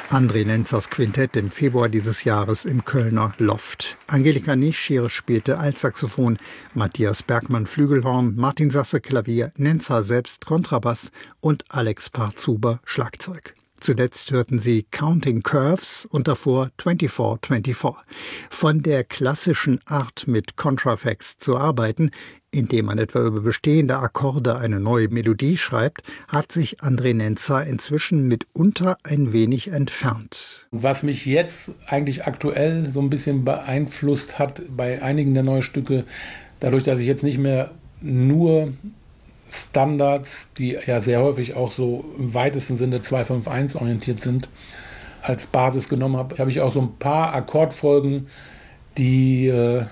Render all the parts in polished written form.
André Nenzers Quintett im Februar dieses Jahres im Kölner Loft. Angelika Nischir spielte Altsaxophon, Matthias Bergmann Flügelhorn, Martin Sasse Klavier, Nenzer selbst Kontrabass und Alex Parzuber Schlagzeug. Zuletzt hörten Sie Counting Curves und davor 2424. Von der klassischen Art, mit Contrafacts zu arbeiten, indem man etwa über bestehende Akkorde eine neue Melodie schreibt, hat sich André Nenzer inzwischen mitunter ein wenig entfernt. Was mich jetzt eigentlich aktuell so ein bisschen beeinflusst hat bei einigen der neuen Stücke, dadurch, dass ich jetzt nicht mehr nur Standards, die ja sehr häufig auch so im weitesten Sinne 2-5-1 orientiert sind, als Basis genommen habe, habe ich auch so ein paar Akkordfolgen, die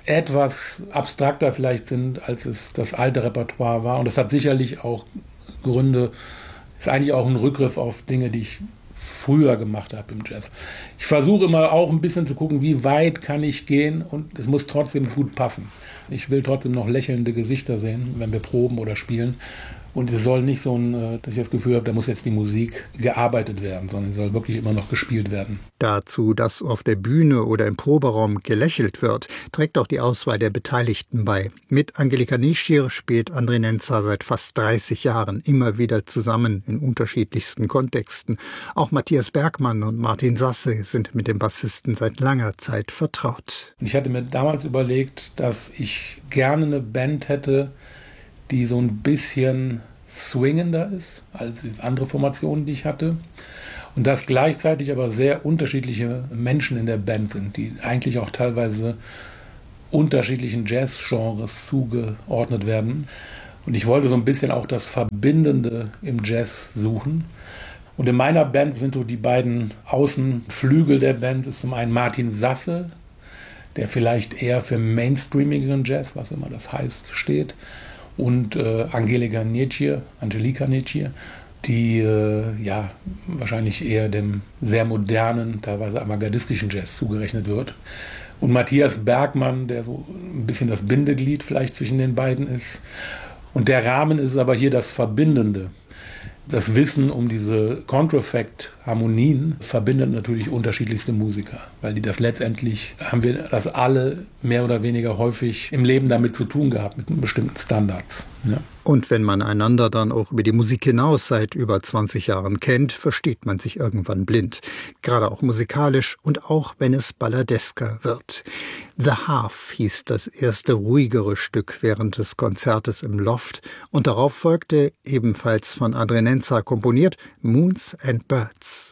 etwas abstrakter vielleicht sind, als es das alte Repertoire war. Und das hat sicherlich auch Gründe, ist eigentlich auch ein Rückgriff auf Dinge, die ich früher gemacht habe im Jazz. Ich versuche immer auch ein bisschen zu gucken, wie weit kann ich gehen, und es muss trotzdem gut passen. Ich will trotzdem noch lächelnde Gesichter sehen, wenn wir proben oder spielen. Und es soll nicht so dass ich das Gefühl habe, da muss jetzt die Musik gearbeitet werden, sondern es soll wirklich immer noch gespielt werden. Dazu, dass auf der Bühne oder im Proberaum gelächelt wird, trägt auch die Auswahl der Beteiligten bei. Mit Angelika Nischir spielt André Nenzer seit fast 30 Jahren immer wieder zusammen in unterschiedlichsten Kontexten. Auch Matthias Bergmann und Martin Sasse sind mit dem Bassisten seit langer Zeit vertraut. Ich hatte mir damals überlegt, dass ich gerne eine Band hätte, die so ein bisschen swingender ist als die andere Formationen, die ich hatte. Und dass gleichzeitig aber sehr unterschiedliche Menschen in der Band sind, die eigentlich auch teilweise unterschiedlichen Jazz-Genres zugeordnet werden. Und ich wollte so ein bisschen auch das Verbindende im Jazz suchen. Und in meiner Band sind so die beiden Außenflügel der Band, ist zum einen Martin Sasse, der vielleicht eher für mainstreamigen Jazz, was immer das heißt, steht, und Angelika Nischir, die wahrscheinlich eher dem sehr modernen, teilweise avantgardistischen Jazz zugerechnet wird. Und Matthias Bergmann, der so ein bisschen das Bindeglied vielleicht zwischen den beiden ist. Und der Rahmen ist aber hier das Verbindende. Das Wissen um diese Contrafact-Harmonien verbindet natürlich unterschiedlichste Musiker, weil die das letztendlich, haben wir das alle mehr oder weniger häufig im Leben damit zu tun gehabt, mit bestimmten Standards. Ja. Und wenn man einander dann auch über die Musik hinaus seit über 20 Jahren kennt, versteht man sich irgendwann blind. Gerade auch musikalisch und auch wenn es balladesker wird. The Half hieß das erste ruhigere Stück während des Konzertes im Loft und darauf folgte, ebenfalls von André Nenzer komponiert, Moons and Birds.